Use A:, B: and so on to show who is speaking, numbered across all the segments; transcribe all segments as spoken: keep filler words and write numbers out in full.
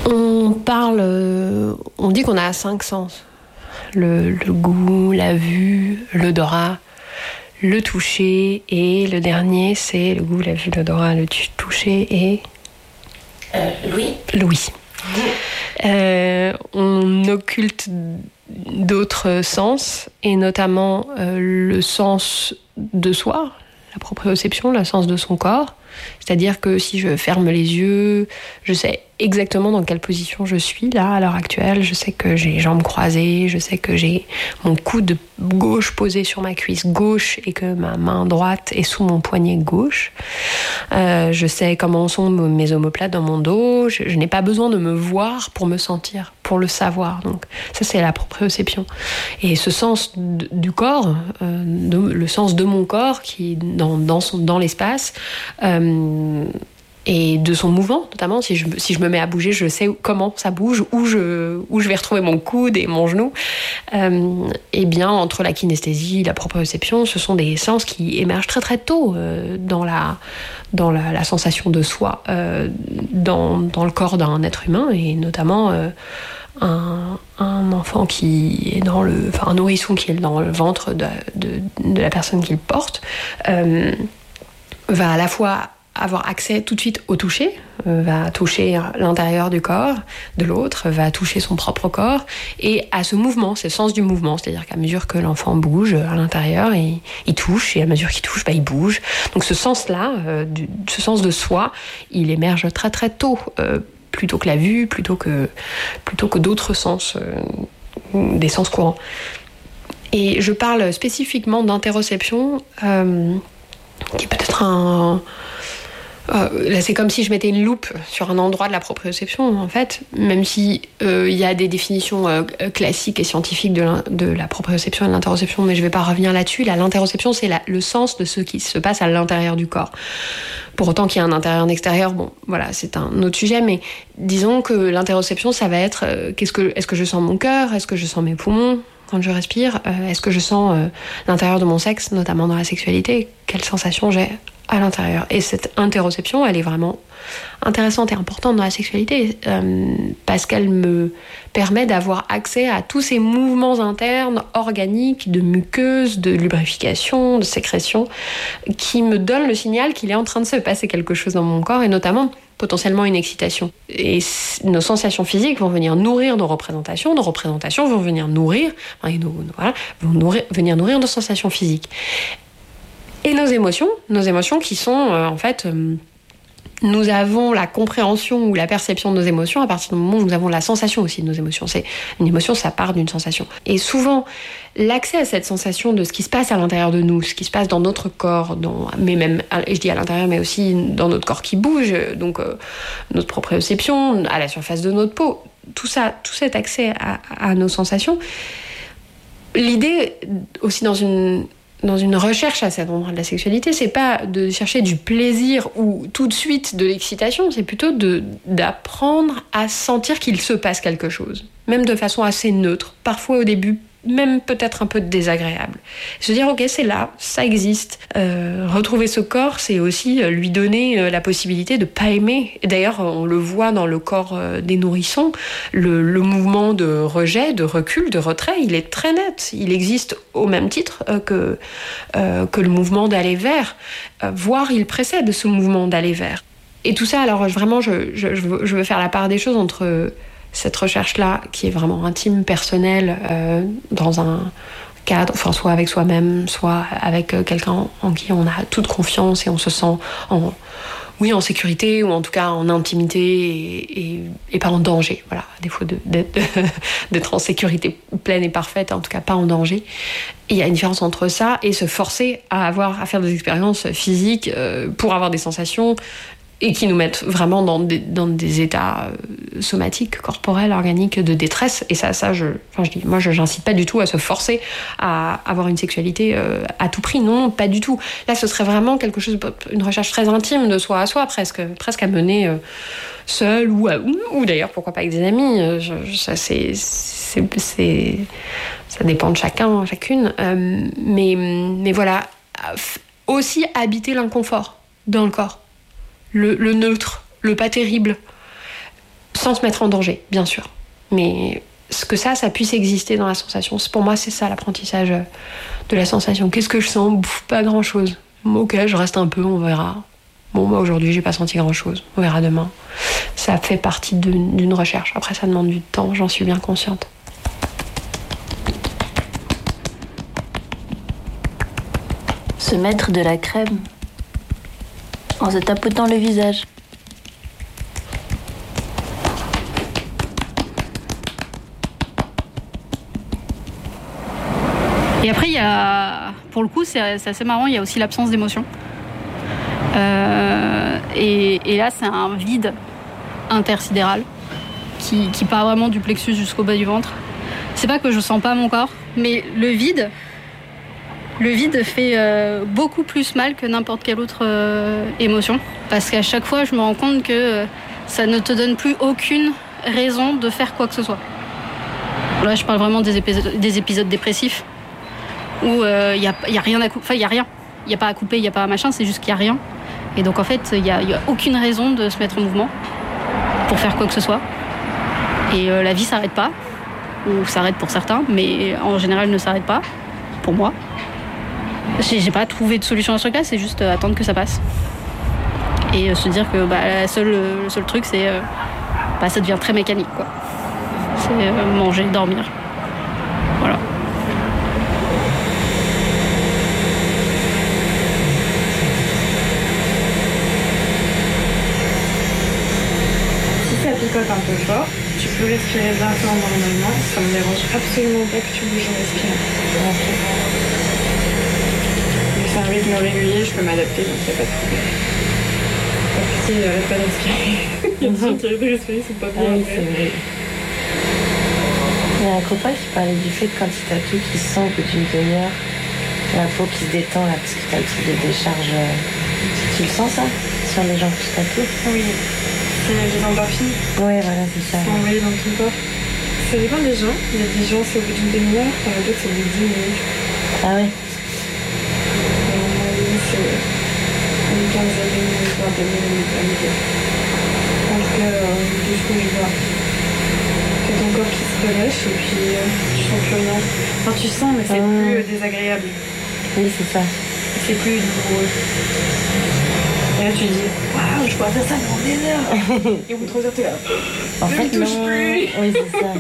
A: On parle, euh, on dit qu'on a cinq sens. Le, le goût, la vue, l'odorat, le toucher, et le dernier, c'est le goût, la vue, l'odorat, le toucher et...
B: Euh, Louis.
A: Louis. Mmh. Euh, on occulte d'autres sens, et notamment euh, le sens de soi, la proprioception, le sens de son corps. C'est-à-dire que si je ferme les yeux, je sais exactement dans quelle position je suis là à l'heure actuelle. Je sais que j'ai les jambes croisées, je sais que j'ai mon coude gauche posé sur ma cuisse gauche et que ma main droite est sous mon poignet gauche. Euh, je sais comment sont mes omoplates dans mon dos. Je, je n'ai pas besoin de me voir pour me sentir, pour le savoir. Donc ça, c'est la proprioception. Et ce sens d- du corps, euh, de, le sens de mon corps qui dans dans, son, dans l'espace. Euh, et de son mouvement, notamment si je, si je me mets à bouger, je sais comment ça bouge, où je, où je vais retrouver mon coude et mon genou. Euh, et bien, entre la kinesthésie, la proprioception, ce sont des sens qui émergent très très tôt euh, dans, la, dans la, la sensation de soi, euh, dans, dans le corps d'un être humain, et notamment euh, un, un enfant qui est dans le, enfin un nourrisson qui est dans le ventre de, de, de la personne qu'il porte, euh, va à la fois avoir accès tout de suite au toucher, euh, va toucher l'intérieur du corps de l'autre, va toucher son propre corps, et à ce mouvement, c'est le sens du mouvement, c'est-à-dire qu'à mesure que l'enfant bouge à l'intérieur, il, il touche, et à mesure qu'il touche, bah, il bouge. Donc ce sens-là, euh, du, ce sens de soi, il émerge très très tôt, euh, plutôt que la vue, plutôt que, plutôt que d'autres sens, euh, des sens courants. Et je parle spécifiquement d'interoception, euh, qui est peut-être un... Euh, là, c'est comme si je mettais une loupe sur un endroit de la proprioception, en fait, même si euh, il y a des définitions euh, classiques et scientifiques de la, de la proprioception et de l'interoception, mais je vais pas revenir là-dessus. Là, l'interoception, c'est la, le sens de ce qui se passe à l'intérieur du corps. Pour autant qu'il y a un intérieur, un extérieur, bon, voilà, c'est un autre sujet, mais disons que l'interoception, ça va être euh, qu'est-ce que, est-ce que je sens mon cœur, est-ce que je sens mes poumons quand je respire, euh, est-ce que je sens euh, l'intérieur de mon sexe, notamment dans la sexualité, quelle sensation j'ai à l'intérieur. Et cette interoception, elle est vraiment intéressante et importante dans la sexualité, euh, parce qu'elle me permet d'avoir accès à tous ces mouvements internes, organiques, de muqueuse, de lubrification, de sécrétion, qui me donnent le signal qu'il est en train de se passer quelque chose dans mon corps, et notamment potentiellement une excitation. Et nos sensations physiques vont venir nourrir nos représentations, nos représentations vont venir nourrir, enfin, nos, voilà, vont nourrir, venir nourrir nos sensations physiques. Et nos émotions, nos émotions qui sont euh, en fait, euh, nous avons la compréhension ou la perception de nos émotions à partir du moment où nous avons la sensation aussi de nos émotions. C'est une émotion, ça part d'une sensation. Et souvent, l'accès à cette sensation de ce qui se passe à l'intérieur de nous, ce qui se passe dans notre corps, dans, mais même, je dis à l'intérieur, mais aussi dans notre corps qui bouge, donc euh, notre proprioception, à la surface de notre peau, tout ça, tout cet accès à, à nos sensations. L'idée aussi dans une dans une recherche à cet endroit de la sexualité, c'est pas de chercher du plaisir ou tout de suite de l'excitation, c'est plutôt de, d'apprendre à sentir qu'il se passe quelque chose, même de façon assez neutre, parfois au début même peut-être un peu désagréable. Se dire, ok, c'est là, ça existe. Euh, retrouver ce corps, c'est aussi lui donner la possibilité de pas aimer. Et d'ailleurs, on le voit dans le corps des nourrissons, le, le mouvement de rejet, de recul, de retrait, il est très net. Il existe au même titre que, euh, que le mouvement d'aller vers, euh, voire il précède ce mouvement d'aller vers. Et tout ça, alors vraiment, je, je, je, veux, je veux faire la part des choses entre cette recherche-là, qui est vraiment intime, personnelle, euh, dans un cadre, enfin, soit avec soi-même, soit avec quelqu'un en qui on a toute confiance et on se sent en, oui, en sécurité, ou en tout cas en intimité et, et, et pas en danger. Voilà, à défaut de, d'être, d'être en sécurité pleine et parfaite, en tout cas pas en danger. Et il y a une différence entre ça et se forcer à avoir, à faire des expériences physiques euh, pour avoir des sensations et qui nous mettent vraiment dans des, dans des états euh, somatiques, corporels, organiques, de détresse. Et ça, ça je, enfin, je dis, moi, je, j'incite pas du tout à se forcer à avoir une sexualité euh, à tout prix. Non, pas du tout. Là, ce serait vraiment quelque chose, une recherche très intime de soi à soi, presque, presque à mener euh, seul ou, à, ou, ou d'ailleurs, pourquoi pas avec des amis. Euh, je, je, ça, c'est, c'est, c'est, ça dépend de chacun, chacune. Euh, mais, mais voilà, aussi habiter l'inconfort dans le corps. Le, le neutre, le pas terrible. sans se mettre en danger, bien sûr. Mais ce que ça, ça puisse exister dans la sensation, pour moi, c'est ça l'apprentissage de la sensation. Qu'est-ce que je sens? Pff, pas grand-chose. Ok, je reste un peu, on verra. Bon, moi, aujourd'hui, j'ai pas senti grand-chose. On verra demain. Ça fait partie d'une, d'une recherche. Après, ça demande du temps, j'en suis bien consciente.
C: Se mettre de la crème en se tapotant le visage.
D: Et après, il y a, pour le coup, c'est, c'est assez marrant, il y a aussi l'absence d'émotion. Euh, et, et là, c'est un vide intersidéral qui, qui part vraiment du plexus jusqu'au bas du ventre. C'est pas que je sens pas mon corps, mais le vide, le vide fait euh, beaucoup plus mal que n'importe quelle autre euh, émotion. Parce qu'à chaque fois, je me rends compte que euh, ça ne te donne plus aucune raison de faire quoi que ce soit. Là, je parle vraiment des épisodes, des épisodes dépressifs où il euh, n'y a, y a rien à couper, enfin, il n'y a rien. Il n'y a pas à couper, il n'y a pas à machin, c'est juste qu'il n'y a rien. Et donc, en fait, il n'y a, y a aucune raison de se mettre en mouvement pour faire quoi que ce soit. Et euh, la vie ne s'arrête pas, ou s'arrête pour certains, mais en général ne s'arrête pas, pour moi. J'ai, j'ai pas trouvé de solution à ce truc-là, c'est juste euh, attendre que ça passe. Et euh, se dire que bah, la seule, le seul truc, c'est euh, bah, ça devient très mécanique, quoi. C'est euh, manger, dormir. Voilà.
E: Si ça picote un peu fort, tu peux respirer vingt-cinq normalement. Ça me dérange absolument pas que tu bouges en respirant. C'est un rythme régulier, je peux m'adapter, donc il n'y a pas de problème. Pas pitié, arrête pas de respirer. Il y a des gens qui arrêtent de respirer, ils sont pas bien.
C: Oui, c'est vrai. Il y a un copain qui parlait du fait que quand il tatoue, qu'il sent au bout d'une demi-heure la peau qui se détend là, parce que t'as le truc de décharge. Tu le sens ça sur les gens qui se tatouent?
E: Oui, c'est les endorphines.
C: Oui, voilà, c'est ça.
E: Sont envoyées dans ton corps. Ça dépend des gens. Il y a des gens, c'est au bout d'une demi-heure, il y en a d'autres, c'est au bout de dix minutes.
C: Ah oui.
E: C'est une quinzaine de minutes, vingtaine de minutes à midi. En tout cas, euh, de ce que je vois. C'est ton corps qui se relâche et puis euh, tu sens plus rien. Enfin, tu sens, mais c'est mmh. plus euh, désagréable.
C: Oui, c'est ça.
E: C'est plus douloureux. Et là, tu dis, waouh, je pourrais faire ça pendant des heures. Et au bout de trois heures, t'es là.
C: En
E: ne
C: fait,
E: me touche
C: non.
E: plus.
C: Oui, c'est ça.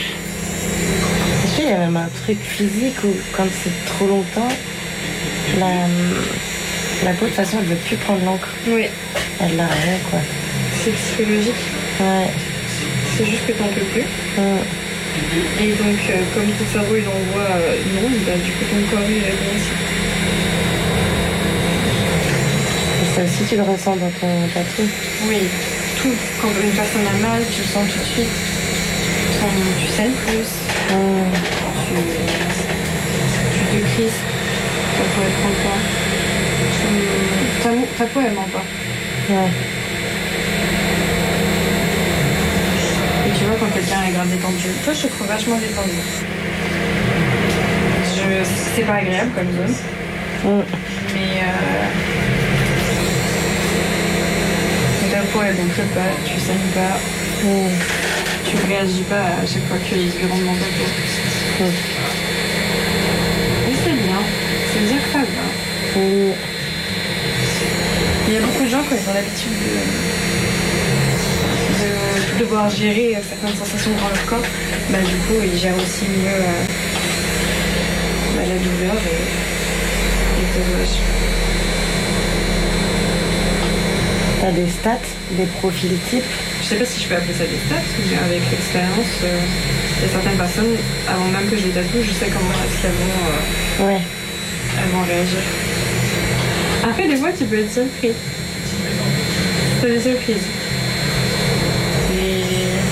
C: Je sais, il y a même un truc physique où, quand c'est trop longtemps, la, la peau, de toute façon, elle ne veut plus prendre l'encre.
E: Oui.
C: Elle l'a rien, quoi.
E: C'est psychologique.
C: Ouais.
E: C'est juste que t'en peux plus.
C: Mm.
E: Et donc, euh, comme ton cerveau, il envoie euh, non, bah, du coup, ton corps, il répond aussi.
C: Et ça aussi, tu le ressens dans ton tatou?
E: Oui, tout. Quand une personne a mal, tu le sens tout de suite. Tu, sens, tu saignes plus.
C: Mm.
E: Tu, tu te crises. Ta peau, elle prend pas. Ta, ta peau, elle ment pas.
C: Ouais.
E: Et tu vois, quand quelqu'un est grave détendu, toi, je te trouve vachement détendu. Je... C'est pas agréable comme zone.
C: Mm.
E: Mais euh... ta peau, elle gonfle pas, tu saignes pas.
C: Mm.
E: Tu réagis pas à chaque fois que les yeux rentrent dans ta peau.
C: Mm.
E: Et c'est bien. C'est dire que ça va.
C: Mm.
E: Il y a beaucoup de gens, quand ils ont l'habitude de... de devoir gérer certaines sensations dans leur corps, bah, du coup, ils gèrent aussi mieux euh, bah, la douleur et, et le tatouage.
C: T'as des stats, des profils types?
E: Je sais pas si je peux appeler ça des stats, mais avec l'expérience, euh, il y a certaines personnes, avant même que je les tatoue, je sais comment est-ce qu'elles vont, euh,
C: Ouais.
E: elles vont réagir. Après, des fois, tu peux être surpris. C'est des surprises. Les...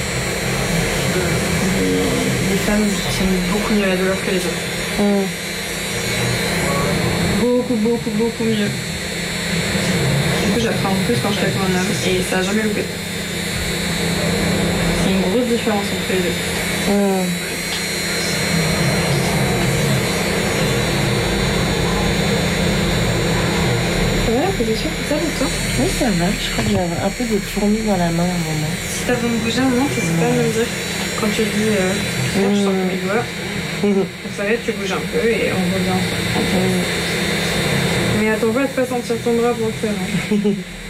E: Les... les femmes tiennent beaucoup mieux la douleur que les hommes.
C: Mm.
E: Beaucoup, beaucoup, beaucoup mieux. Du coup, j'apprends en plus quand je tatoue un homme et ça n'a jamais loupé. C'est une grosse différence entre les deux.
C: Mm.
E: Ça va la position, c'est ça pour toi?
C: Oui, ça va. Je crois que j'ai un peu des fourmis dans la main à un moment.
E: Si t'as besoin de bouger un moment, t'hésites pas à me le dire. Quand tu dis euh, oh, je sens que mes doigts, on s'arrête, tu bouges un peu et on revient ensemble. Mais attends pas de pas sentir ton bras pour le faire. Hein.